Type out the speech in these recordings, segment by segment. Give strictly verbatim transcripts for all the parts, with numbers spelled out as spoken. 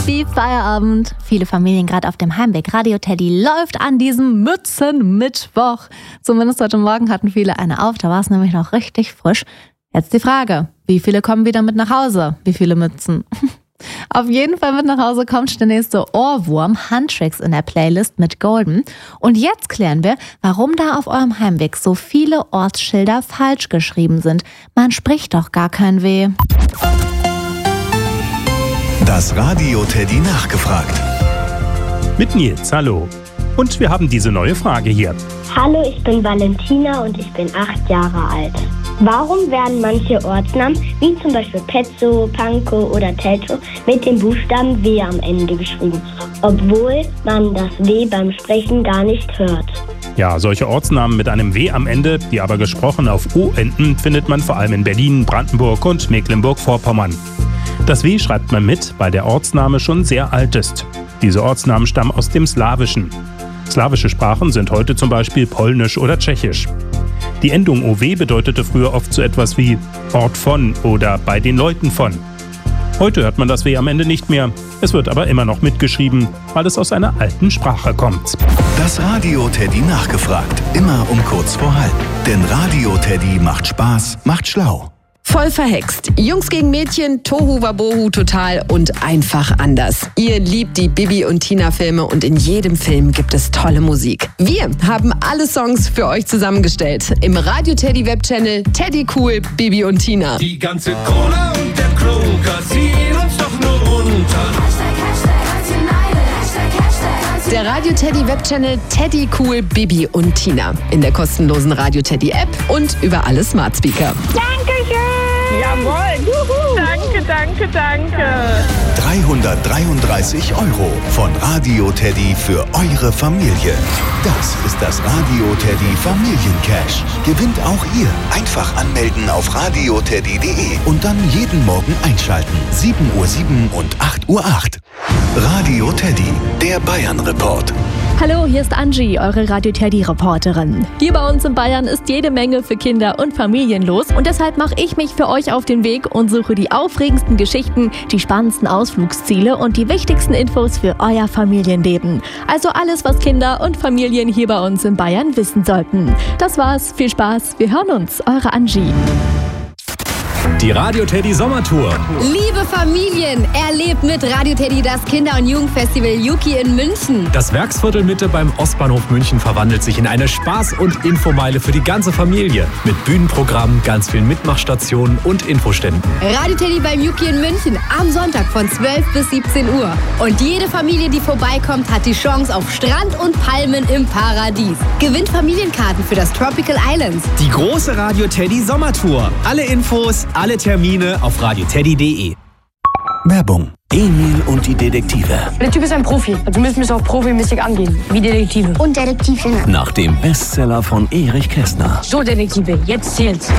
wie Feierabend. Viele Familien gerade auf dem Heimweg. Radio Teddy läuft an diesem Mützenmittwoch. Zumindest heute Morgen hatten viele eine auf. Da war es nämlich noch richtig frisch. Jetzt die Frage, wie viele kommen wieder mit nach Hause? Wie viele Mützen? Auf jeden Fall mit nach Hause kommt der nächste Ohrwurm, Handtricks in der Playlist mit Golden. Und jetzt klären wir, warum da auf eurem Heimweg so viele Ortsschilder falsch geschrieben sind. Man spricht doch gar kein W. Das Radio Teddy nachgefragt. Mit Nils, hallo. Und wir haben diese neue Frage hier. Hallo, ich bin Valentina und ich bin acht Jahre alt. Warum werden manche Ortsnamen, wie zum Beispiel Petzow, Pankow oder Teltow, mit dem Buchstaben W am Ende geschrieben, obwohl man das W beim Sprechen gar nicht hört? Ja, solche Ortsnamen mit einem W am Ende, die aber gesprochen auf O enden, findet man vor allem in Berlin, Brandenburg und Mecklenburg-Vorpommern. Das W schreibt man mit, weil der Ortsname schon sehr alt ist. Diese Ortsnamen stammen aus dem Slawischen. Slawische Sprachen sind heute zum Beispiel Polnisch oder Tschechisch. Die Endung O W bedeutete früher oft so etwas wie Ort von oder bei den Leuten von. Heute hört man das W am Ende nicht mehr. Es wird aber immer noch mitgeschrieben, weil es aus einer alten Sprache kommt. Das Radio Teddy nachgefragt. Immer um kurz vor halb. Denn Radio Teddy macht Spaß, macht schlau. Voll verhext. Jungs gegen Mädchen, Tohu Wabohu total und einfach anders. Ihr liebt die Bibi und Tina Filme und in jedem Film gibt es tolle Musik. Wir haben alle Songs für euch zusammengestellt. Im Radio Teddy Webchannel Teddy Cool, Bibi und Tina. Die ganze Cola und der Kroger ziehen uns doch nur runter. Der Radio Teddy Webchannel Teddy Cool, Bibi und Tina. In der kostenlosen Radio Teddy App und über alle Smart Speaker. Dankeschön! Jawohl! Juhu. Danke, danke, danke! dreihundertdreiunddreißig Euro von Radio Teddy für eure Familie. Das ist das Radio Teddy Familiencash. Gewinnt auch ihr. Einfach anmelden auf radio teddy punkt de und dann jeden Morgen einschalten. sieben Uhr sieben und acht Uhr acht. Radio Teddy, der Bayern-Report. Hallo, hier ist Angie, eure Radio Teddy-Reporterin. Hier bei uns in Bayern ist jede Menge für Kinder und Familien los und deshalb mache ich mich für euch auf den Weg und suche die aufregendsten Geschichten, die spannendsten Ausflugsziele und die wichtigsten Infos für euer Familienleben. Also alles, was Kinder und Familien hier bei uns in Bayern wissen sollten. Das war's, viel Spaß, wir hören uns, eure Angie. Die Radio Teddy Sommertour. Liebe Familien, erlebt mit Radio Teddy das Kinder- und Jugendfestival Yuki in München. Das Werksviertel Mitte beim Ostbahnhof München verwandelt sich in eine Spaß- und Infomeile für die ganze Familie. Mit Bühnenprogramm, ganz vielen Mitmachstationen und Infoständen. Radio Teddy beim Yuki in München am Sonntag von zwölf bis siebzehn Uhr. Und jede Familie, die vorbeikommt, hat die Chance auf Strand und Palmen im Paradies. Gewinnt Familienkarten für das Tropical Islands. Die große Radio Teddy Sommertour. Alle Infos, alle Termine auf radio teddy punkt de. Werbung. Emil und die Detektive. Der Typ ist ein Profi, also müssen wir es auch profimäßig angehen, wie Detektive. Und Detektivin. Nach dem Bestseller von Erich Kästner. So, Detektive, jetzt zählt's.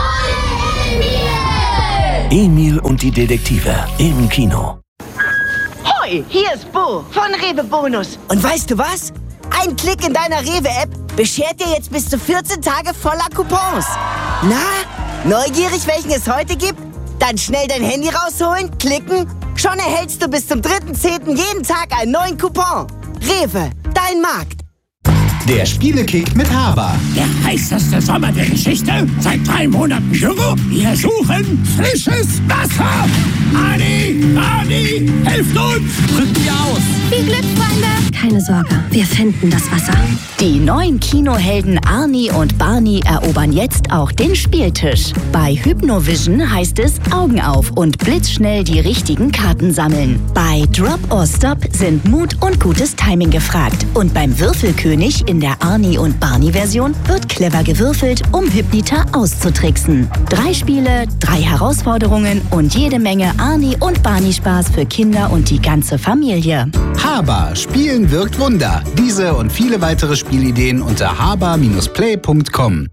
Emil! Emil und die Detektive im Kino. Hoi, hier ist Bo von Rewe Bonus. Und weißt du was? Ein Klick in deiner Rewe-App beschert dir jetzt bis zu vierzehn Tage voller Coupons. Na, neugierig, welchen es heute gibt? Dann schnell dein Handy rausholen, klicken. Schon erhältst du bis zum dritten zehnten jeden Tag einen neuen Coupon. Rewe, dein Markt. Der Spielekick mit Haber. Der heißeste Sommer der Geschichte. Seit drei Monaten Juro. Wir suchen frisches Wasser. Adi, Adi, helft uns. Rückt ihr aus. Viel Glück, Freunde. Keine Sorge, wir finden das Wasser. Die neuen Kinohelden Arnie und Barney erobern jetzt auch den Spieltisch. Bei Hypnovision heißt es Augen auf und blitzschnell die richtigen Karten sammeln. Bei Drop or Stop sind Mut und gutes Timing gefragt. Und beim Würfelkönig in der Arnie und Barney-Version wird clever gewürfelt, um Hypnita auszutricksen. Drei Spiele, drei Herausforderungen und jede Menge Arnie und Barney-Spaß für Kinder und die ganze Familie. Haber, Spielen wirkt Wunder. Diese und viele weitere Spielideen unter haber Bindestrich play Punkt com.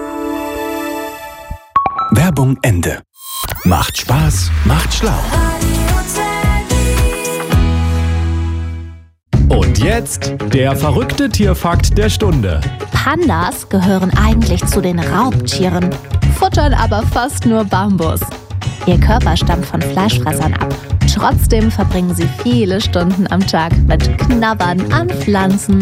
Werbung Ende. Macht Spaß, macht schlau. Und jetzt der verrückte Tierfakt der Stunde. Pandas gehören eigentlich zu den Raubtieren, futtern aber fast nur Bambus. Ihr Körper stammt von Fleischfressern ab. Trotzdem verbringen sie viele Stunden am Tag mit Knabbern an Pflanzen.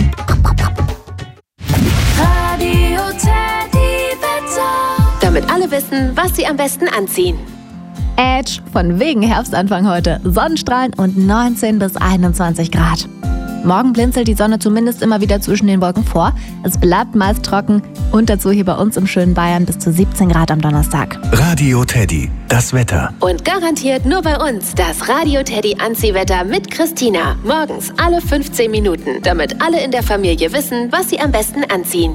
Radio Teddy Wetter. Damit alle wissen, was sie am besten anziehen. Edge, von wegen Herbstanfang heute. Sonnenstrahlen und neunzehn bis einundzwanzig Grad. Morgen blinzelt die Sonne zumindest immer wieder zwischen den Wolken vor. Es bleibt meist trocken und dazu hier bei uns im schönen Bayern bis zu siebzehn Grad am Donnerstag. Radio Teddy, das Wetter. Und garantiert nur bei uns das Radio Teddy Anziehwetter mit Christina. Morgens alle fünfzehn Minuten, damit alle in der Familie wissen, was sie am besten anziehen.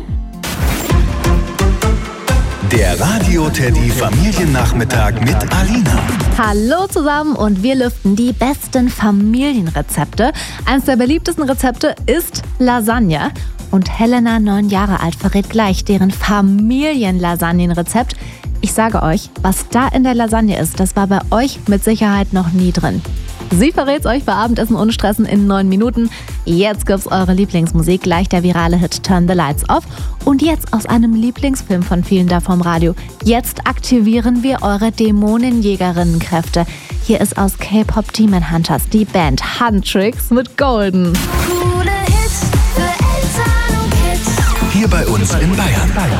Der Radio Teddy Familiennachmittag mit Alina. Hallo zusammen und wir lüften die besten Familienrezepte. Eines der beliebtesten Rezepte ist Lasagne. Und Helena, neun Jahre alt, verrät gleich deren Familienlasagnenrezept. Ich sage euch, was da in der Lasagne ist, das war bei euch mit Sicherheit noch nie drin. Sie verrät es euch bei Abendessen ohne Stressen in neun Minuten. Jetzt gibt's eure Lieblingsmusik, gleich der virale Hit Turn the Lights Off. Und jetzt aus einem Lieblingsfilm von vielen da vom Radio. Jetzt aktivieren wir eure Dämonenjägerinnenkräfte. Hier ist aus K-Pop Demon Hunters die Band Huntrix mit Golden. Hier bei uns in Bayern.